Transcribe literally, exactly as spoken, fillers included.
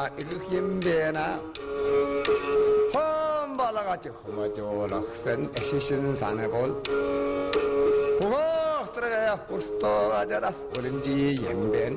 나 이렇게 옌베나 험발라가지 험어줘라 흑선 애시신산해볼 부먹 들어가야 불스터 가져라 그런지 옌벤